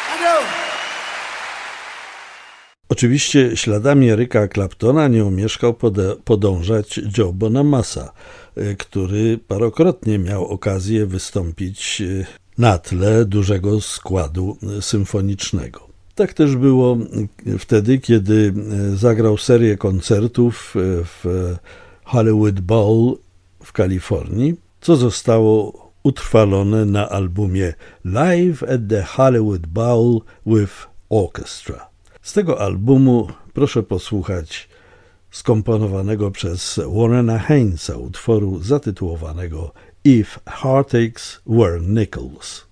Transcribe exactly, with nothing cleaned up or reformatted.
Oczywiście śladami Erika Claptona nie omieszkał pode- podążać Joe Bonamassa, który parokrotnie miał okazję wystąpić na tle dużego składu symfonicznego. Tak też było wtedy, kiedy zagrał serię koncertów w Hollywood Bowl w Kalifornii, co zostało utrwalone na albumie Live at the Hollywood Bowl with Orchestra. Z tego albumu proszę posłuchać skomponowanego przez Warrena Heinza utworu zatytułowanego If Heartaches Were Nickels.